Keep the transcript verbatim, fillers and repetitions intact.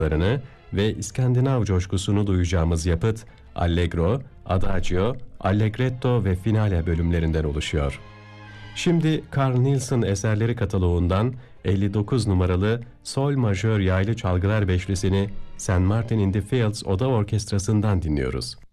ve İskandinav coşkusunu duyacağımız yapıt, Allegro, Adagio, Allegretto ve Finale bölümlerinden oluşuyor. Şimdi Carl Nielsen eserleri kataloğundan elli dokuz numaralı Sol majör yaylı çalgılar beşlisini Saint Martin in the Fields Oda Orkestrası'ndan dinliyoruz.